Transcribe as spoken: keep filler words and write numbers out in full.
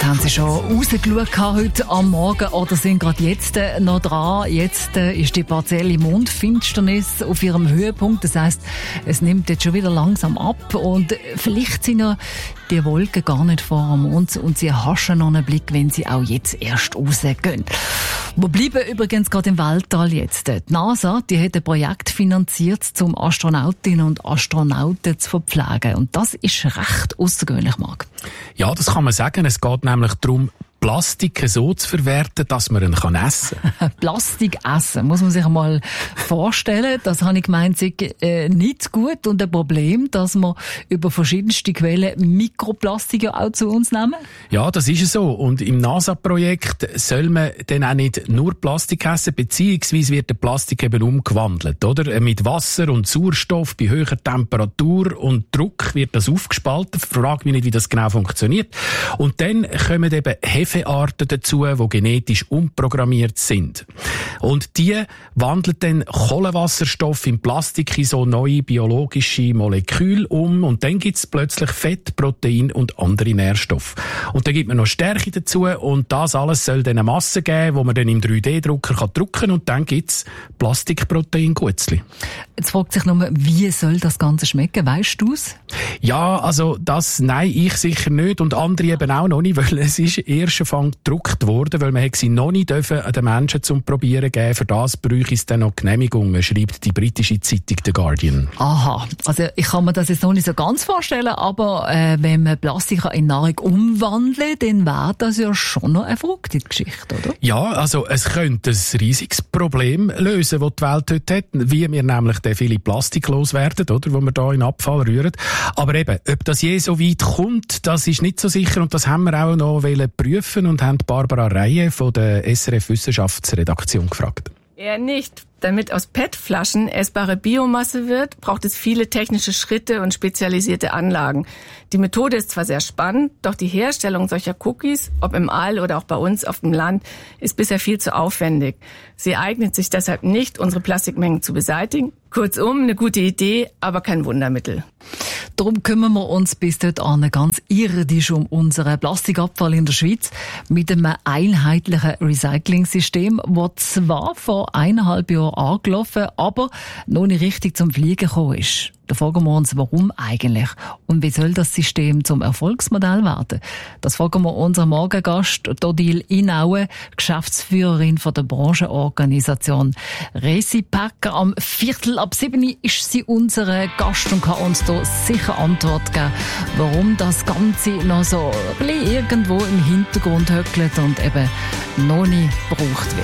Haben Sie schon rausgeschaut heute am Morgen oder sind gerade jetzt noch dran? Jetzt ist die partielle Mondfinsternis auf ihrem Höhepunkt. Das heisst, es nimmt jetzt schon wieder langsam ab und vielleicht sind ja die Wolken gar nicht vor dem Mond und sie haschen noch einen Blick, wenn sie auch jetzt erst rausgehen. Wir bleiben übrigens gerade im Weltall jetzt. Die NASA, die hat ein Projekt finanziert, um Astronautinnen und Astronauten zu verpflegen. Und das ist recht außergewöhnlich, Marc. Ja, das kann man sagen. Es geht nämlich darum, Plastik so zu verwerten, dass man ihn essen kann. Plastik essen, muss man sich einmal vorstellen. Das habe ich gemeint, sei äh, nicht gut und ein Problem, dass wir über verschiedenste Quellen Mikroplastik ja auch zu uns nehmen. Ja, das ist so. Und im NASA-Projekt soll man dann auch nicht nur Plastik essen, beziehungsweise wird der Plastik eben umgewandelt, oder? Mit Wasser und Sauerstoff bei höherer Temperatur und Druck wird das aufgespalten. Frag mich nicht, wie das genau funktioniert. Und dann kommen eben Hefearten dazu, die genetisch umprogrammiert sind. Und die wandeln dann Kohlenwasserstoff in Plastik in so neue biologische Moleküle um und dann gibt's plötzlich Fett, Protein und andere Nährstoffe. Und dann gibt man noch Stärke dazu und das alles soll dann eine Masse geben, wo man dann im drei D Drucker kann drucken und dann gibt's Plastikprotein-Gutzli. Jetzt fragt sich nur, wie soll das Ganze schmecken? Weisst du's? Ja, also das, nein, ich sicher nicht und andere eben auch noch nicht, weil es ist erst Anfang gedruckt worden, weil man sie noch nicht dürfen an den Menschen zum Probieren geben. Für das bräuchte es dann noch Genehmigungen, schreibt die britische Zeitung The Guardian. Aha, also ich kann mir das jetzt noch nicht so ganz vorstellen, aber äh, wenn man Plastik in Nahrung umwandeln, dann wäre das ja schon noch eine verrückte Geschichte, oder? Ja, also es könnte ein riesiges Problem lösen, das die Welt heute hat, wie wir nämlich den viele Plastik loswerden, oder, wo wir da in Abfall rühren. Aber eben, ob das je so weit kommt, das ist nicht so sicher und das haben wir auch noch prüfen und haben Barbara Reihe von der S R F Wissenschaftsredaktion gefragt. Eher nicht. Damit aus P E T-Flaschen essbare Biomasse wird, braucht es viele technische Schritte und spezialisierte Anlagen. Die Methode ist zwar sehr spannend, doch die Herstellung solcher Cookies, ob im All oder auch bei uns auf dem Land, ist bisher viel zu aufwendig. Sie eignet sich deshalb nicht, unsere Plastikmengen zu beseitigen. Kurzum, eine gute Idee, aber kein Wundermittel. Darum kümmern wir uns bis dahin ganz irdisch um unseren Plastikabfall in der Schweiz mit einem einheitlichen Recycling-System, das zwar vor eineinhalb Jahren angelaufen, aber noch nicht richtig zum Fliegen gekommen ist. Da fragen wir uns, warum eigentlich? Und wie soll das System zum Erfolgsmodell werden? Das fragen wir unseren Morgengast, Odile Inaue, Geschäftsführerin von der Branchenorganisation Recipac. Am Viertel ab sieben ist sie unser Gast und kann uns da sicher Antwort geben, warum das Ganze noch so ein bisschen irgendwo im Hintergrund höckelt und eben noch nicht gebraucht wird.